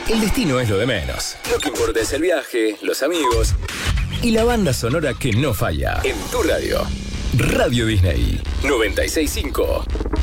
El destino es lo de menos. Lo que importa es el viaje, los amigos y la banda sonora que no falla. En tu radio. Radio Disney 96.5.